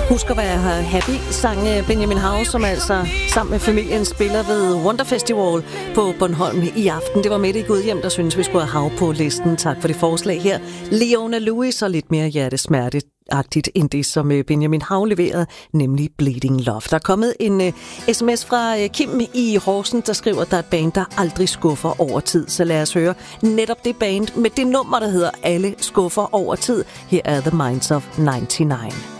Husk at være happy, sang Benjamin Hav, som altså sammen med familien spiller ved Wonder Festival på Bornholm i aften. Det var Mette i Gudhjem, der synes vi skulle have Hav på listen. Tak for det forslag her. Leona Lewis og lidt mere hjertesmerteagtigt end det, som Benjamin Hav leverede, nemlig Bleeding Love. Der er kommet en sms fra Kim i Horsens, der skriver, at der er et band, der aldrig skuffer over tid. Så lad os høre netop det band med det nummer, der hedder Alle skuffer over tid. Her er The Minds of 99.